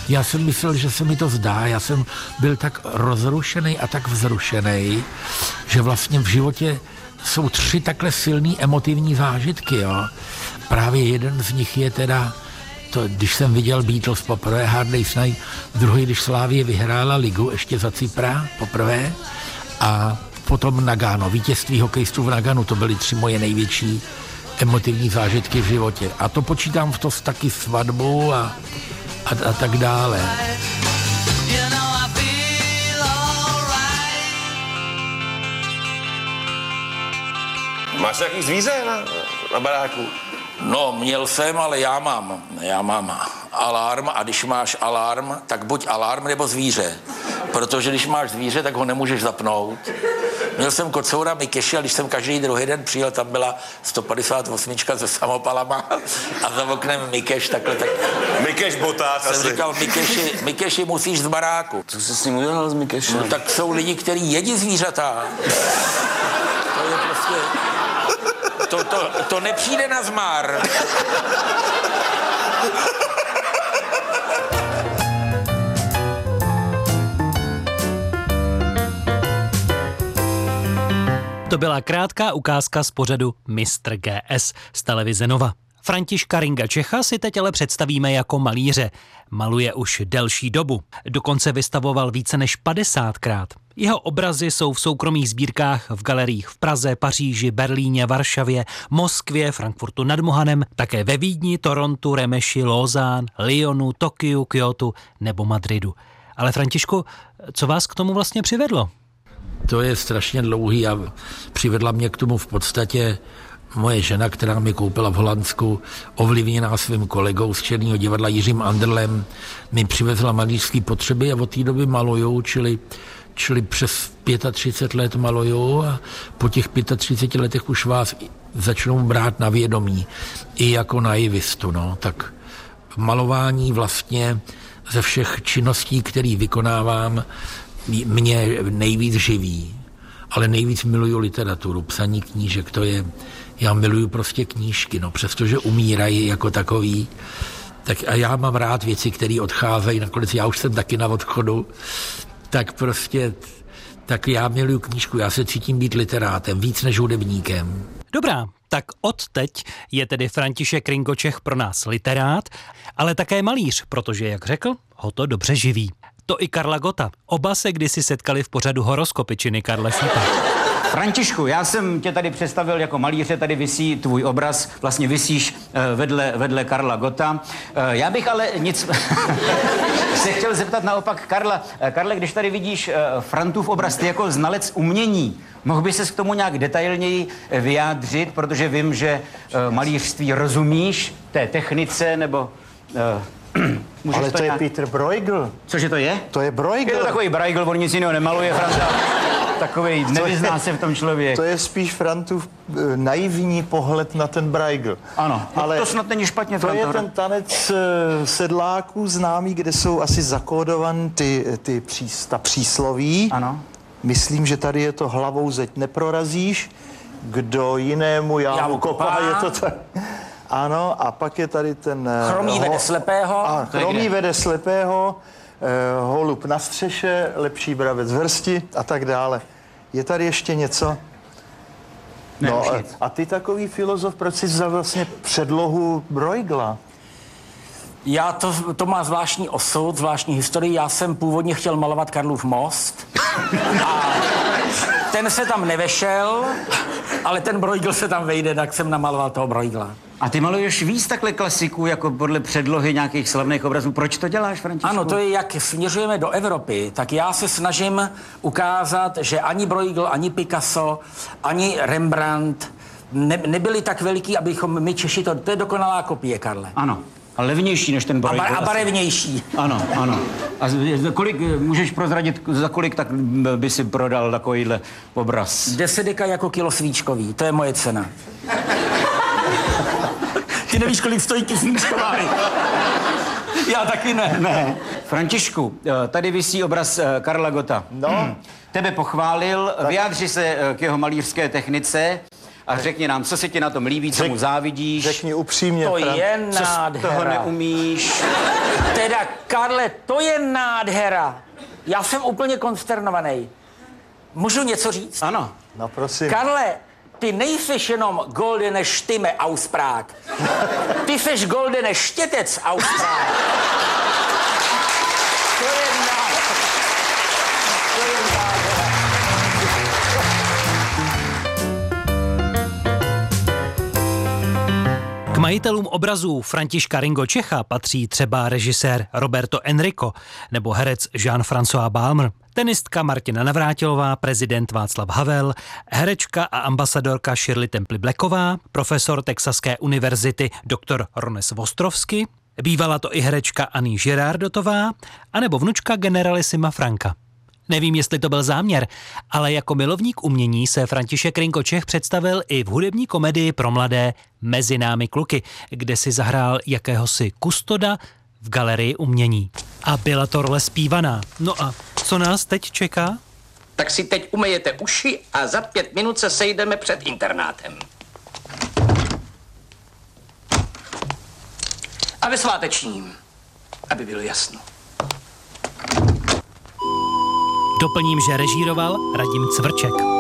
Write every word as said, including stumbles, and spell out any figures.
Já jsem myslel, že se mi to zdá, já jsem byl tak rozrušený a tak vzrušený, že vlastně v životě jsou tři takhle silný emotivní zážitky, jo. Právě jeden z nich je teda, to, když jsem viděl Beatles poprvé, Hard Day's Night, druhý, když Slavie vyhrála ligu ještě za Cypra poprvé a potom Nagano, vítězství hokejistů v Naganu, to byly tři moje největší emotivní zážitky v životě. A to počítám v to taky svatbu a, a, a tak dále. Máš nějaký zvíře na, na baráku? No, měl jsem, ale já mám. Já mám alarm a když máš alarm, tak buď alarm nebo zvíře. Protože když máš zvíře, tak ho nemůžeš zapnout. Měl jsem kocoura Mikeše a když jsem každý druhý den přijel, tam byla sto padesát osm se samopalama a za oknem Mikeš takhle tak... Mikeš boták jsem asi. říkal, Mikeši, Mikeši musíš z baráku. Co jsi s ním udělal s Mikešem? No tak jsou lidi, kteří jedí zvířata. To je prostě... To, to, to nepřijde na zmar. To byla krátká ukázka z pořadu mistr G S z televize Nova. Františka Ringa Čecha si teď ale představíme jako malíře. Maluje už delší dobu. Dokonce vystavoval více než padesátkrát. Jeho obrazy jsou v soukromých sbírkách v galeriích v Praze, Paříži, Berlíně, Varšavě, Moskvě, Frankfurtu nad Mohanem, také ve Vídni, Torontu, Remeši, Lausanne, Lyonu, Tokiu, Kyotu nebo Madridu. Ale Františku, co vás k tomu vlastně přivedlo? To je strašně dlouhý a přivedla mě k tomu v podstatě moje žena, která mi koupila v Holandsku, ovlivněná svým kolegou z Černého divadla Jiřím Anderlem, mi přivezla malířské potřeby a od té doby maluju, čili, čili přes třicet pět let maluju a po těch třiceti pěti letech už vás začnou brát na vědomí i jako naivistu, no, tak malování vlastně ze všech činností, které vykonávám, mě nejvíc živí, ale nejvíc miluju literaturu, psaní knížek, to je, já miluju prostě knížky, no, přestože umírají jako takový, tak a já mám rád věci, které odcházejí, nakonec já už jsem taky na odchodu, tak prostě, tak já miluju knížku, já se cítím být literátem, víc než hudebníkem. Dobrá, tak odteď je tedy František Ringo Čech pro nás literát, ale také malíř, protože, jak řekl, ho to dobře živí. To i Karla Gotta. Oba se kdysi setkali v pořadu Horoskopy činy Karla Šípa. Františku, já jsem tě tady představil jako malíře, tady visí tvůj obraz, vlastně visíš vedle, vedle Karla Gotta. Já bych ale nic... se chtěl zeptat naopak Karla. Karle, když tady vidíš Frantův obraz, ty jako znalec umění, mohl by ses k tomu nějak detailněji vyjádřit, protože vím, že malířství rozumíš, té technice, nebo... Můžeš ale to, to je nějak... Peter Bruegel. Cože to je? To je Bruegel. Je to takový Bruegel, on nic jiného nemaluje, Franta. Takovej, nevyzná se v tom člověk. To je spíš Frantův uh, naivní pohled na ten Bruegel. Ano, ale to snad není špatně. To je ten tanec uh, sedláků známý, kde jsou asi zakódovaný ty, ty přís, ta přísloví. Ano. Myslím, že tady je to hlavou zeď neprorazíš, kdo jinému jámu kopá, je to tak. Ano, a pak je tady ten... Chromí vede slepého. A chromí vede slepého, eh, holub na střeše, lepší bravec v hrsti a tak dále. Je tady ještě něco? Ne, no, a, a ty takový filozof, proč jsi vzal vlastně předlohu Bruegela? Já to, to má zvláštní osud, zvláštní historii. Já jsem původně chtěl malovat Karlův most. A ten se tam nevešel, ale ten Bruegel se tam vejde, tak jsem namaloval toho Bruegela. A ty maluješ víc takhle klasiků, jako podle předlohy nějakých slavných obrazů. Proč to děláš, Františku? Ano, to je, jak směřujeme do Evropy, tak já se snažím ukázat, že ani Bruegel, ani Picasso, ani Rembrandt ne, nebyli tak veliký, abychom my Češi, to, to je dokonalá kopie, Karle. Ano. A levnější než ten Bruegel. A, bar, a barevnější. Ano, ano. A za kolik, můžeš prozradit, za kolik tak by si prodal takovýhle obraz? Deset deka jako kilo svíčkový, to je moje cena. Ty nevíš, kolik stojí ty svíčková. Já taky ne. Ne. Františku, tady visí obraz Karla Gotta. No. Tebe pochválil, tak. Vyjádři se k jeho malířské technice a řekni nám, co se ti na tom líbí, co Řek, mu závidíš. Řekni upřímně. To Fran... je co nádhera. toho neumíš. Teda, Karle, to je nádhera. Já jsem úplně konsternovaný. Můžu něco říct? Ano. No prosím. Karle, ty nejseš jenom goldene Stimme aus Prag. Ty seš goldene štětec aus Prag. To je nádhera. To je nádhera. K majitelům obrazů Františka Ringo Čecha patří třeba režisér Roberto Enrico nebo herec Jean-François Balmer, tenistka Martina Navrátilová, prezident Václav Havel, herečka a ambasadorka Shirley Temple Blacková, profesor Texaské univerzity doktor Rones Vostrovsky, bývala to i herečka Annie Girardotová, anebo vnučka generalisima Franka. Nevím, jestli to byl záměr, ale jako milovník umění se František Ringo Čech představil i v hudební komedii pro mladé Mezi námi kluky, kde si zahrál jakéhosi kustoda v galerii umění. A byla to role zpívaná. No a co nás teď čeká? Tak si teď umejete uši a za pět minut se sejdeme před internátem. A ve svátečním, aby bylo jasno. Doplním, že režíroval Radim Cvrček.